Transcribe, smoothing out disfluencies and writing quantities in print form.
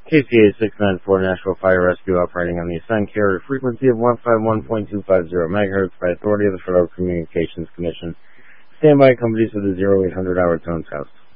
KCA 694 Nashville Fire Rescue operating on the assigned carrier frequency of 151.250 MHz by authority of the Federal Communications Commission. Standby companies for the 0800 hour tone test.